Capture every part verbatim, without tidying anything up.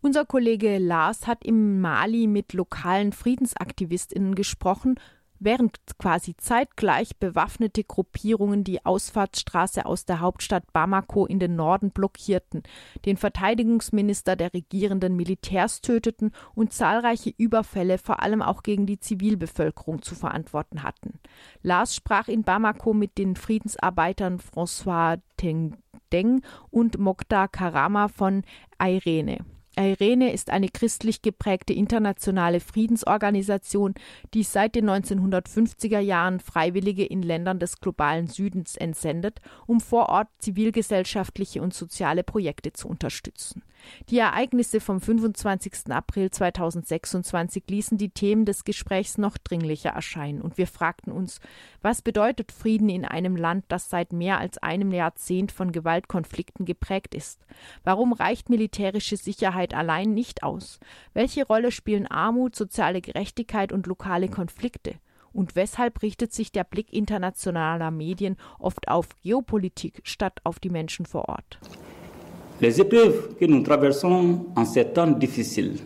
Unser Kollege Lars hat in Mali mit lokalen FriedensaktivistInnen gesprochen, während quasi zeitgleich bewaffnete Gruppierungen die Ausfahrtsstraße aus der Hauptstadt Bamako in den Norden blockierten, den Verteidigungsminister der regierenden Militärs töteten und zahlreiche Überfälle vor allem auch gegen die Zivilbevölkerung zu verantworten hatten. Lars sprach in Bamako mit den Friedensarbeitern François Tendeng und Mokhtar Karama von Irene. Irene ist eine christlich geprägte internationale Friedensorganisation, die seit den neunzehnhundertfünfziger Jahren Freiwillige in Ländern des globalen Südens entsendet, um vor Ort zivilgesellschaftliche und soziale Projekte zu unterstützen. Die Ereignisse vom fünfundzwanzigsten April zweitausendsechsundzwanzig ließen die Themen des Gesprächs noch dringlicher erscheinen und wir fragten uns, was bedeutet Frieden in einem Land, das seit mehr als einem Jahrzehnt von Gewaltkonflikten geprägt ist? Warum reicht militärische Sicherheit allein nicht aus? Welche Rolle spielen Armut, soziale Gerechtigkeit und lokale Konflikte? Und weshalb richtet sich der Blick internationaler Medien oft auf Geopolitik statt auf die Menschen vor Ort? Les épreuves que nous traversons en ces temps difficiles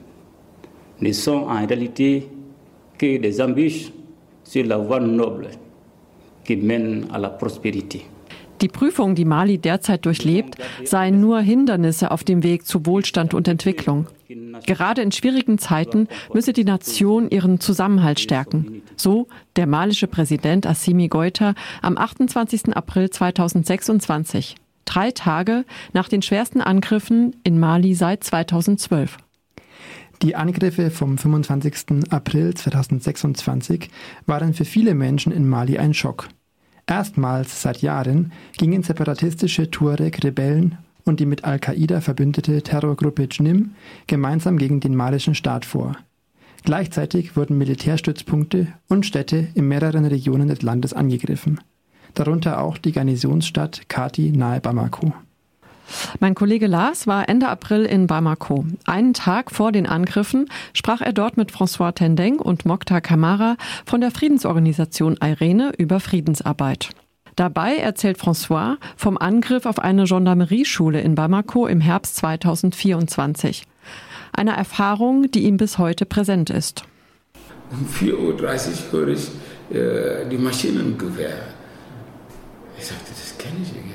ne sont en réalité que des embûches sur la voie noble qui mène à la prospérité. Die Prüfungen, die Mali derzeit durchlebt, seien nur Hindernisse auf dem Weg zu Wohlstand und Entwicklung. Gerade in schwierigen Zeiten müsse die Nation ihren Zusammenhalt stärken. So der malische Präsident Assimi Goïta am achtundzwanzigsten April zweitausendsechsundzwanzig. Drei Tage nach den schwersten Angriffen in Mali seit zweitausendzwölf. Die Angriffe vom fünfundzwanzigsten April zweitausendsechsundzwanzig waren für viele Menschen in Mali ein Schock. Erstmals seit Jahren gingen separatistische Tuareg-Rebellen und die mit Al-Qaida verbündete Terrorgruppe Dschnim gemeinsam gegen den malischen Staat vor. Gleichzeitig wurden Militärstützpunkte und Städte in mehreren Regionen des Landes angegriffen. Darunter auch die Garnisonsstadt Kati nahe Bamako. Mein Kollege Lars war Ende April in Bamako. Einen Tag vor den Angriffen sprach er dort mit François Tendeng und Mokhtar Kamara von der Friedensorganisation Irene über Friedensarbeit. Dabei erzählt François vom Angriff auf eine Gendarmerieschule in Bamako im Herbst zweitausendvierundzwanzig. Eine Erfahrung, die ihm bis heute präsent ist. Um vier Uhr dreißig höre ich äh, die Maschinengewehr. Ich sagte, das kenne ich irgendwie.